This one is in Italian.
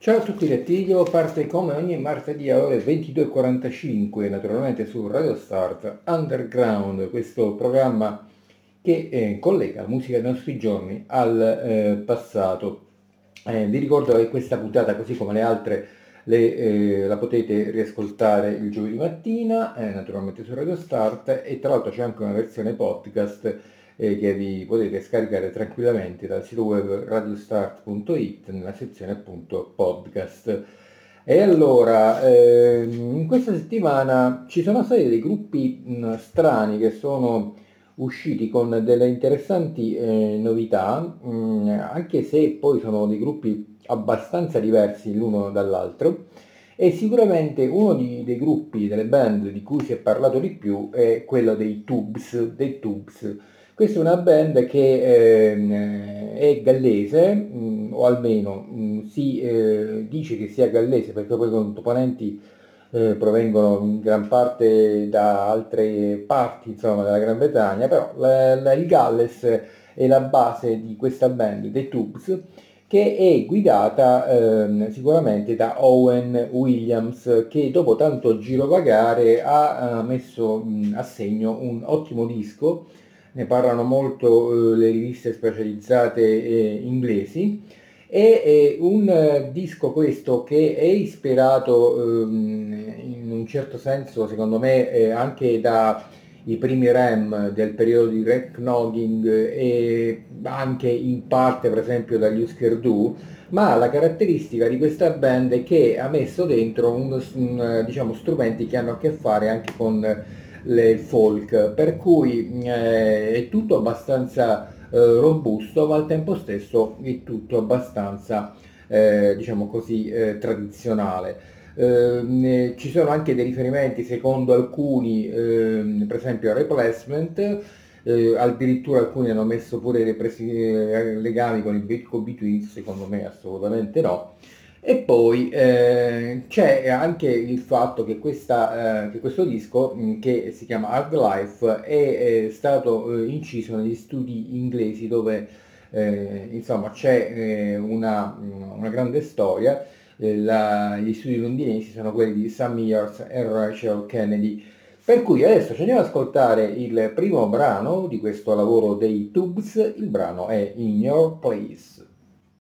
Ciao a tutti, Rettiglio parte come ogni martedì alle ore 22:45, naturalmente su Radio Start Underground, questo programma che collega la musica dei nostri giorni al passato. Vi ricordo che questa puntata, così come le altre, la potete riascoltare il giovedì mattina, naturalmente su Radio Start, e tra l'altro c'è anche una versione podcast che vi potete scaricare tranquillamente dal sito web radiostart.it nella sezione appunto podcast. E allora, in questa settimana ci sono stati dei gruppi strani che sono usciti con delle interessanti novità, anche se poi sono dei gruppi abbastanza diversi l'uno dall'altro. E sicuramente dei gruppi, delle band di cui si è parlato di più è quello dei Tubes. Questa è una band che è gallese, o almeno si dice che sia gallese perché poi i componenti provengono in gran parte da altre parti, insomma, della Gran Bretagna, però il Galles è la base di questa band, dei Tubes, che è guidata sicuramente da Owen Williams, che dopo tanto girovagare ha messo a segno un ottimo disco. Ne parlano molto le riviste specializzate inglesi. È un disco questo che è ispirato in un certo senso, secondo me, anche dai primi Rem del periodo di Red Knogging e anche in parte per esempio dagli Husker Du, ma la caratteristica di questa band è che ha messo dentro diciamo, strumenti che hanno a che fare anche con il folk, per cui è tutto abbastanza robusto, ma al tempo stesso è tutto abbastanza, diciamo così, tradizionale. Ci sono anche dei riferimenti, secondo alcuni, per esempio a Replacement, addirittura alcuni hanno messo pure legami con i Big Bee Twins, secondo me assolutamente no. E poi c'è anche il fatto che, che questo disco, che si chiama Hard Life, è stato inciso negli studi inglesi dove insomma c'è una grande storia. Gli studi londinesi sono quelli di Sam Mears e Rachel Kennedy. Per cui adesso ci andiamo ad ascoltare il primo brano di questo lavoro dei Tubes, il brano è In Your Place.